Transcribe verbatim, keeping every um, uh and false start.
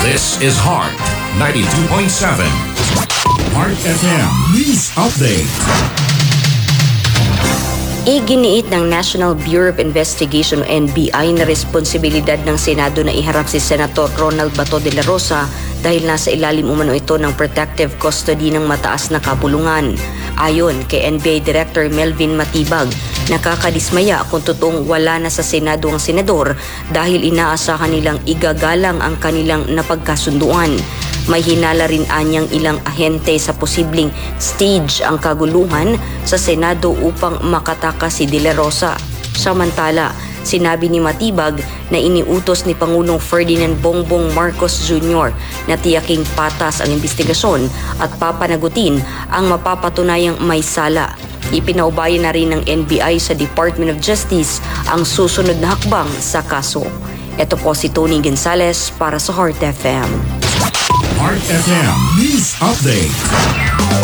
This is Heart ninety-two point seven. Heart F M News Update. Iginiit ng National Bureau of Investigation o N B I na responsibilidad ng Senado na iharap si Senator Ronald Bato de la Rosa dahil nasa ilalim umano ito ng protective custody ng mataas na kapulungan. Ayon kay N B I Director Melvin Matibag, nakakadismaya kung totoong wala na sa Senado ang senador dahil inaasahan nilang igagalang ang kanilang napagkasunduan. May hinala rin anyang ilang ahente sa posibleng stage ang kaguluhan sa Senado upang makatakas si De La Rosa. Samantala, sinabi ni Matibag na iniutos ni Pangulong Ferdinand Bongbong Marcos Junior na tiyaking patas ang investigasyon at papanagutin ang mapapatunayang may sala. Ipinaubayan na rin ng N B I sa Department of Justice ang susunod na hakbang sa kaso. Ito po si Tony Gonzales para sa Heart F M. Heart F M News Update.